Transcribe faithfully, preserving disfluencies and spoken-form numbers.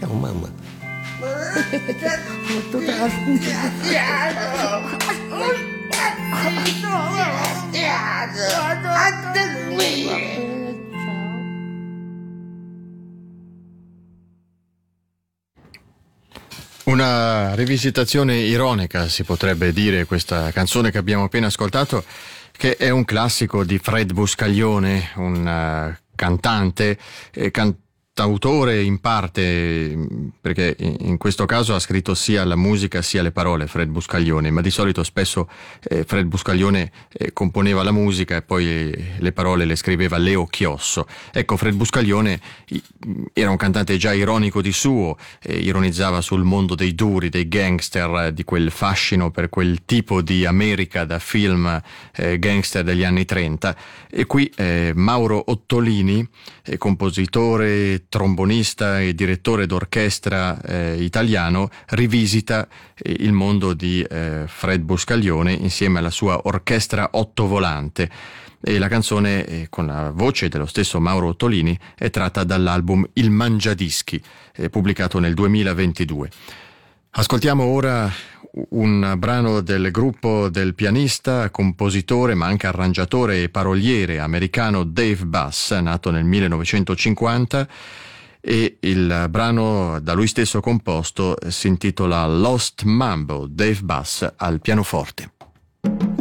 Ciao mamma. Una rivisitazione ironica, si potrebbe dire, questa canzone che abbiamo appena ascoltato, che è un classico di Fred Buscaglione, un uh, cantante, eh, cantautore in parte, perché in questo caso ha scritto sia la musica sia le parole Fred Buscaglione, ma di solito spesso eh, Fred Buscaglione eh, componeva la musica e poi eh, le parole le scriveva Leo Chiosso. Ecco, Fred Buscaglione era un cantante già ironico di suo, eh, ironizzava sul mondo dei duri, dei gangster, eh, di quel fascino per quel tipo di America da film eh, gangster degli anni trenta. E qui eh, Mauro Ottolini, eh, compositore, trombonista e direttore d'orchestra eh, italiano, rivisita eh, il mondo di eh, Fred Buscaglione insieme alla sua orchestra ottovolante. E la canzone, eh, con la voce dello stesso Mauro Ottolini, è tratta dall'album Il Mangiadischi, eh, pubblicato nel duemilaventidue. Ascoltiamo ora un brano del gruppo del pianista, compositore ma anche arrangiatore e paroliere americano Dave Bass, nato nel millenovecentocinquanta, e il brano da lui stesso composto si intitola Lost Mambo, Dave Bass al pianoforte.